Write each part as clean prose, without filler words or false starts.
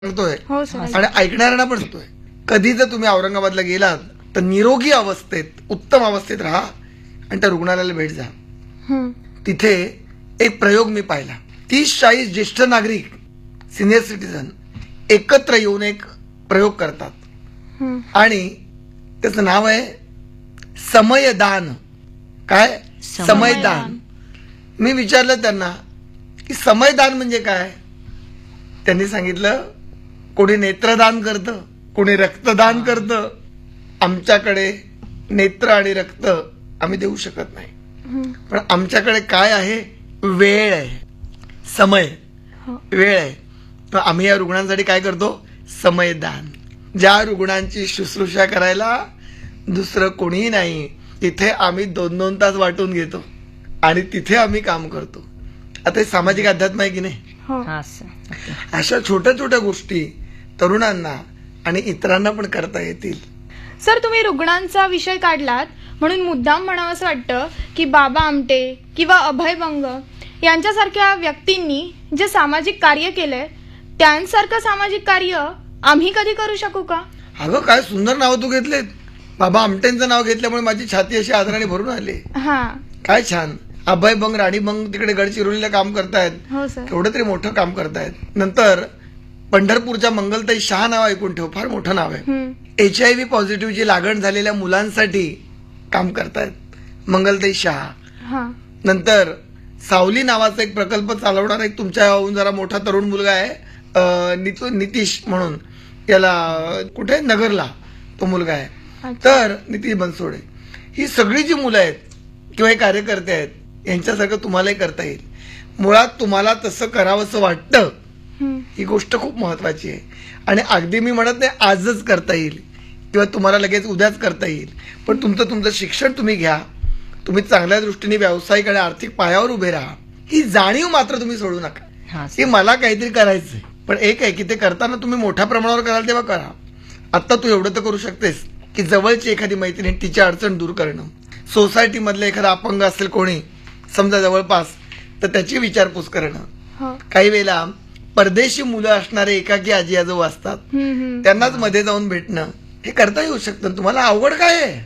सांगतोय हो सर. आणि ऐकणाऱ्यांना पण सांगतोय. कधी जर तुम्ही औरंगाबादला गेलात तर निरोगी अवस्थेत उत्तम अवस्थेत राहा आणि त्या रुग्णालयाला भेट जा. तिथे एक प्रयोग मी पाहिला. 30-40 ज्येष्ठ नागरिक सिनियर सिटीजन एकत्र येऊन एक प्रयोग करतात आणि त्याचं नाव आहे समयदान. काय? समयदान. मी विचारलं त्यांना की समयदान म्हणजे काय. त्यांनी सांगितलं कोणी नेत्रदान करतं, कोणी रक्तदान करतं. आमच्याकडे नेत्र आणि रक्त आम्ही देऊ शकत नाही, पण आमच्याकडे काय आहे? वेळ आहे, समय, वेळ आहे. तर आम्ही या रुग्णांसाठी काय करतो? समयदान. ज्या रुग्णांची शुश्रूषा करायला दुसरं कोणीही नाही तिथे आम्ही 2-2 तास वाटून घेतो आणि तिथे आम्ही काम करतो. आता हे सामाजिक अध्यात्म आहे की नाही? अशा छोट्या छोट्या गोष्टी तरुणांना आणि इतरांना पण करता येतील. सर, तुम्ही रुग्णांचा विषय काढलात म्हणून मुद्दाम म्हणावं असं वाटतं की बाबा आमटे किंवा अभय बंग यांच्यासारख्या व्यक्तींनी जे सामाजिक कार्य केलंय त्यांसारखं सामाजिक कार्य आम्ही कधी करू शकू का? अगं काय सुंदर नाव तू घेतलेत. बाबा आमटेंचं नाव घेतल्यामुळे माझी छाती अशी आदराने भरून आली. काय छान. अभय बंग, राणी बंग तिकडे गडचिरोलीला काम करतायत. हो सर. एवढं तरी मोठं काम करतायत. नंतर पंढरपूरच्या मंगलताई शाह नाव ऐकून ठेव, फार मोठं नाव आहे. HIV पॉझिटिव्हची लागण झालेल्या मुलांसाठी काम करतायत मंगलताई शाह. नंतर सावली नावाचा एक प्रकल्प चालवणारा एक तुमच्याहून जरा मोठा तरुण मुलगा आहे, नितीश म्हणून. याला कुठे? नगरला तो मुलगा आहे. तर नितीश बनसोडे. ही सगळी जी मुलं आहेत किंवा हे कार्यकर्ते आहेत यांच्यासारखं तुम्हालाही करता येईल. मुळात तुम्हाला तसं करावंसं वाटतं ही गोष्ट खूप महत्वाची आहे. आणि अगदी मी म्हणत नाही आजच करता येईल किंवा तुम्हाला लगेच उद्याच करता येईल, पण तुमचं शिक्षण तुम्ही घ्या. तुम्ही चांगल्या दृष्टीने व्यावसायिक आणि आर्थिक पायावर उभे राहा. ही जाणीव मात्र तुम्ही सोडू नका की मला काहीतरी करायचंय. पण एक आहे की ते करताना तुम्ही मोठ्या प्रमाणावर कराल तेव्हा करा. आता तू एवढं तर करू शकतेस की जवळची एखादी मैत्रीण तिची अडचण दूर करणं, सोसायटी मधलं एखादा अपंग असेल कोणी समजा जवळपास तर त्याची विचारपूस करणं. काही वेळेला परदेशी मुलं असणारे एकाकी आजी आजोबा असतात त्यांनाच मध्ये जाऊन भेटणं, हे करता येऊ शकतं. तुम्हाला अवघड काय आहे?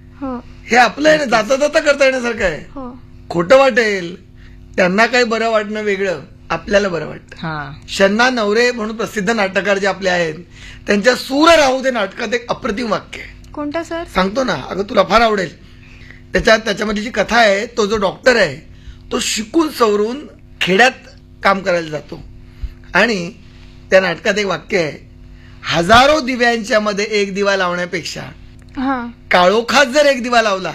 हे आपलं आहे ना, जाता जाता करता येण्यासारखं आहे. खोटं वाटेल त्यांना काही बरं वाटणं वेगळं, आपल्याला बरं वाटतं. शन्ना नवरे म्हणून प्रसिद्ध नाटककार जे आपले आहेत त्यांच्या सूर राहू दे नाटकात एक अप्रतिम वाक्य आहे. कोणतं सर? सांगतो ना. अगं तुला फार आवडेल. त्याच्यामध्ये जी कथा आहे, तो जो डॉक्टर आहे तो शिकून सवरून खेड्यात काम करायला जातो आणि त्या नाटकात एक वाक्य आहे, हजारो दिव्यांच्या मध्ये एक दिवा लावण्यापेक्षा काळोखात जर एक दिवा लावला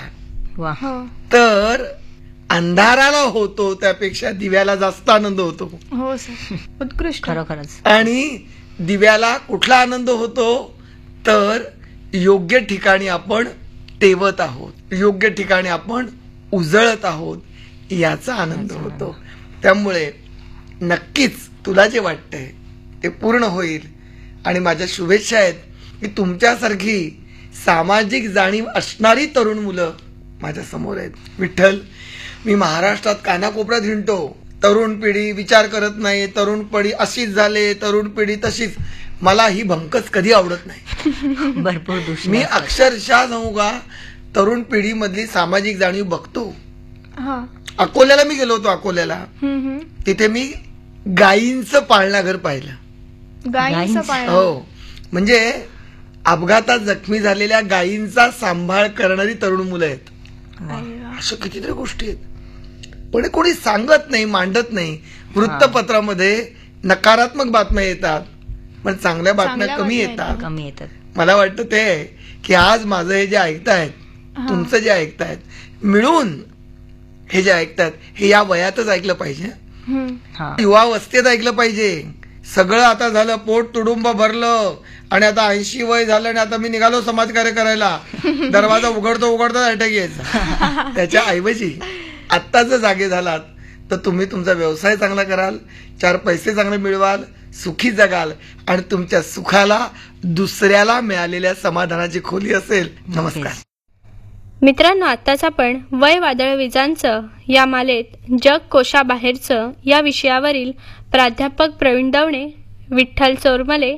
तर अंधाराला होतो त्यापेक्षा दिव्याला जास्त आनंद होतो. हो सर, उत्कृष्ट. खरोखरच. आणि दिव्याला कुठला आनंद होतो तर योग्य ठिकाणी आपण तेवत आहोत, योग्य ठिकाणी आपण उजळत आहोत याचा आनंद होतो. त्यामुळे नक्कीच तुला जे वाटतंय ते पूर्ण होईल आणि माझ्या शुभेच्छा आहेत की तुमच्यासारखी सामाजिक जाणीव असणारी तरुण मुलं माझ्या समोर आहेत. विठ्ठल, मी महाराष्ट्रात कानाकोपऱ्यात हिंडतो. तरुण पिढी विचार करत नाही, तरुण पिढी अशीच झाले, तरुण पिढी तशीच. मला ही भंकच कधी आवडत नाही. भरपूर मी अक्षरशः सांगू का, तरुण पिढी मधली सामाजिक जाणीव बघतो. अकोल्याला मी गेलो होतो. अकोल्याला तिथे मी गायींचं पाळणाघर पाहिलं. हो, म्हणजे अपघातात जखमी झालेल्या गायींचा सांभाळ करणारी तरुण मुलं आहेत. अशा कितीतरी गोष्टी आहेत, पण कोणी सांगत नाही, मांडत नाही. वृत्तपत्रामध्ये नकारात्मक बातम्या येतात पण चांगल्या बातम्या कमी येतात. मला वाटतं ते की आज माझं हे जे ऐकतायत, तुमचं जे ऐकतायत, मिळून हे जे ऐकतायत हे या वयातच ऐकलं पाहिजे, युवावस्थेत ऐकलं पाहिजे. सगळं आता झालं, पोट तुडुंब भरलं आणि आता 80 वय झालं आणि आता मी निघालो समाजकार्य करायला, दरवाजा उघडतो अटॅक यायचा. त्याच्या ऐवजी आत्ता जर जागे झालात तर तुम्ही तुमचा व्यवसाय चांगला कराल, 4 पैसे चांगले मिळवाल, सुखी जगाल आणि तुमच्या सुखाला दुसऱ्याला मिळालेल्या समाधानाची खोली असेल. नमस्कार मित्रांनो, आत्ताच आपण वय वादळ विजांचं या मालेत जग कोशाबाहेरचं या विषयावरील प्राध्यापक प्रवीण दवणे विठ्ठल चोरमले